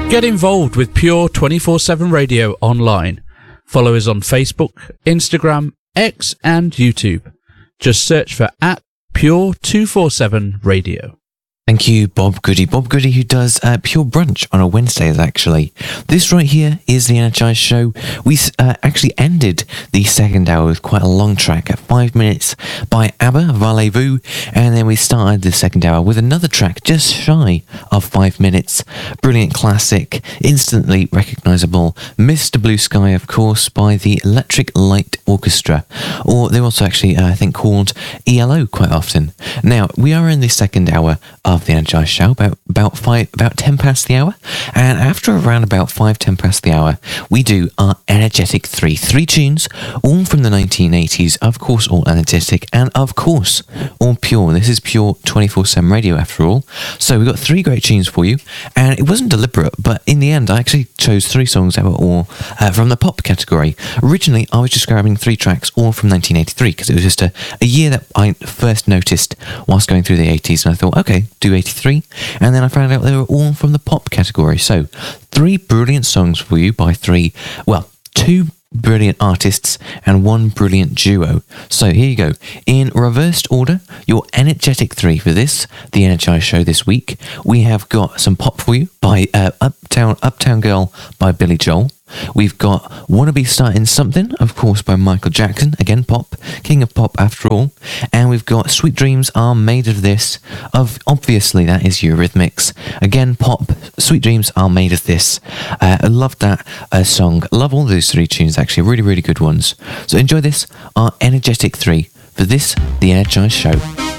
Get involved with Pure 24/7 Radio online. Follow us on Facebook, Instagram, X and YouTube. Just search for @Pure247 Radio. Thank you, Bob Goody. Bob Goody, who does Pure Brunch on a Wednesdays, actually. This right here is the Energize Show. We actually ended the second hour with quite a long track at 5 minutes by ABBA, Voulez-Vous, and then we started the second hour with another track just shy of 5 minutes. Brilliant classic, instantly recognisable, Mr. Blue Sky, of course, by the Electric Light Orchestra, or they're also actually, I think, called ELO quite often. Now, we are in the second hour of the Energize Show, about 10 past the hour, and after around about 5-10 past the hour, we do our energetic three tunes, all from the 1980s, of course, all energetic, and of course, all pure. This is Pure 24/7 Radio, after all. So we've got 3 great tunes for you, and it wasn't deliberate, but in the end, I actually chose 3 songs that were all from the pop category. Originally, I was just grabbing 3 tracks, all from 1983, because it was just a year that I first noticed whilst going through the 80s, and I thought, okay, do 83, and then I found out they were all from the pop category. So 3 brilliant songs for you by 2 brilliant artists and 1 brilliant duo. So here you go, in reversed order, your energetic 3 for this, the Energize Show this week. We have got some pop for you by Uptown Girl by Billy Joel. We've got Wanna Be Starting Something, of course, by Michael Jackson, again pop, king of pop after all. And we've got Sweet Dreams Are Made of This, obviously that is Eurythmics, again pop, Sweet Dreams Are Made of This. I love that song, love all those 3 tunes actually, really, really good ones. So enjoy this, our energetic 3 for this, the Energize Show.